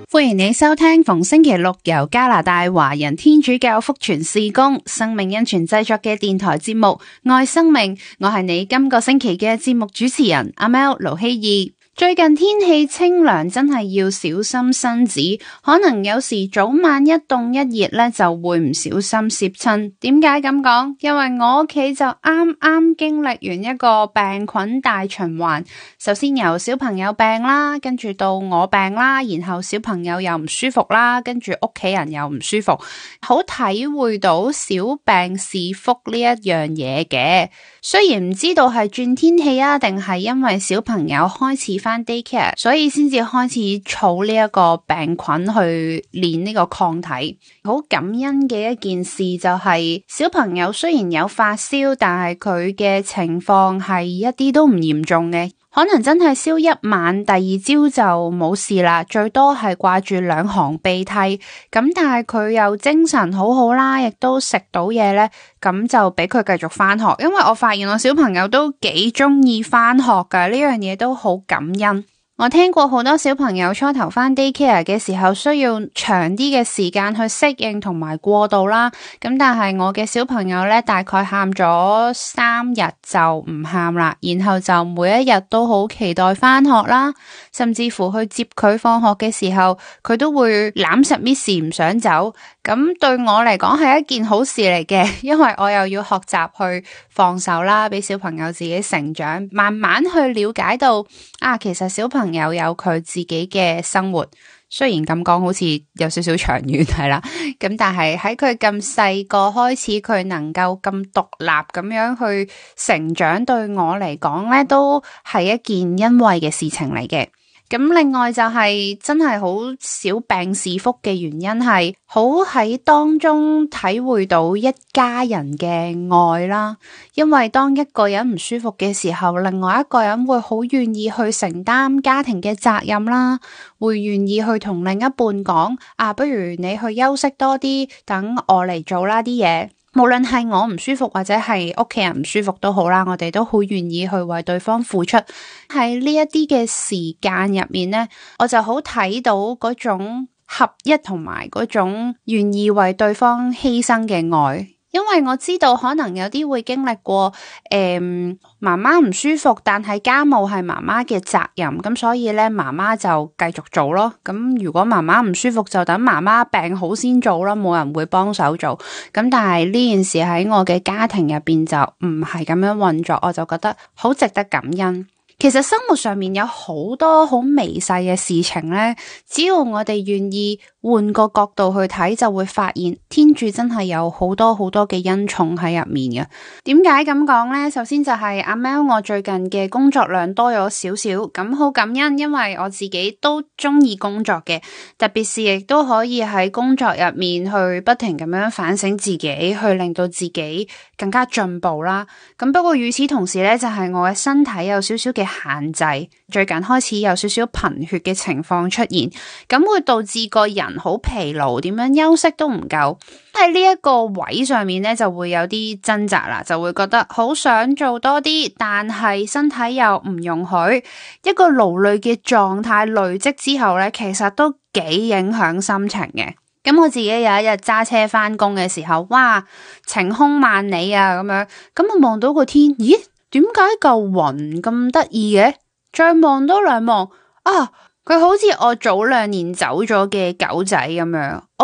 歡迎你收聽逢星期六由加拿大華人天主教福傳事工生命恩泉製作嘅電台節目《愛生命》，我係你今個星期嘅節目主持人阿 Mel 盧希義。最近天氣清涼，真係要小心身子，可能有時早晚一凍一熱咧，就會唔小心攝親。點解咁講？因為我屋企就啱啱經歷完一個病菌大循環，首先由小朋友病啦，跟住到我病啦，然後小朋友又唔舒服啦，跟住屋企人又唔舒服，好體會到小病是福呢一樣嘢嘅。雖然唔知道係轉天氣啊，定係因為小朋友開始翻 daycare， 所以先至開始儲呢一個病菌去練呢個抗體。好感恩嘅一件事就係小朋友雖然有發燒，但係佢嘅情況係一啲都唔嚴重嘅。可能真係燒一晚，第二朝就冇事啦，最多係掛住2行鼻涕，咁但係佢又精神好好啦，亦都食到嘢咧，咁就俾佢繼續翻學。因為我發現我小朋友都幾中意翻學噶，呢樣嘢都好感恩。我聽過好多小朋友初頭翻 daycare 嘅時候需要長啲嘅時間去適應同埋過渡啦，咁但係我嘅小朋友咧大概喊咗3日就唔喊啦，然後就每一日都好期待翻學啦，甚至乎去接佢放學嘅時候，佢都會攬實 Miss 唔想走。咁對我嚟講係一件好事嚟嘅，因為我又要學習去放手啦，俾小朋友自己成長，慢慢去了解到其實小朋友有佢自己嘅生活。雖然咁講好似有少少長遠係啦，咁但係喺佢咁細個開始，佢能夠咁獨立咁樣去成長，對我嚟講咧都係一件欣慰嘅事情嚟嘅。咁另外就係真係好小病是福嘅原因係好喺當中體會到一家人嘅愛啦，因為當一個人唔舒服嘅時候，另外一個人會好願意去承擔家庭嘅責任啦，會願意去同另一半講不如你去休息多啲，等我嚟做啦啲嘢。無論係我唔舒服或者係屋企人唔舒服都好啦，我哋都好願意去為對方付出。喺呢一啲嘅時間入面呢，我就好睇到嗰種合一同埋嗰種願意為對方犧牲嘅愛。因為我知道可能有啲會經歷過媽媽唔舒服，但係家務係媽媽嘅責任，咁所以咧媽媽就繼續做咯。咁如果媽媽唔舒服，就等媽媽病好先做咯，冇人會幫手做。咁但係呢件事喺我嘅家庭入邊就唔係咁樣運作，我就覺得好值得感恩。其實生活上面有好多好微細嘅事情咧，只要我哋願意換個角度去睇，就會發現天主真係有好多好多嘅恩寵喺入面嘅。點解咁講呢？首先就係阿 Mel，我最近嘅工作量多咗少少，咁好感恩，因為我自己都中意工作嘅，特別是亦都可以喺工作入面去不停咁樣反省自己，去令到自己更加進步啦。咁不過與此同時咧，就係我嘅身體有少少嘅限制，最近開始有少少貧血嘅情況出現，咁會導致個人好疲勞，點樣休息都唔夠。喺呢一個位上面咧，就會有啲掙扎啦，就會覺得好想做多啲，但係身體又唔容許，一個勞累嘅狀態累積之後咧，其實都幾影響心情嘅。咁我自己有一日揸車翻工嘅時候，哇，晴空萬里啊咁樣，咁我望到個天，咦，點解嚿雲咁得意嘅？再望多兩望，佢好似我早2年走咗嘅狗仔咁樣。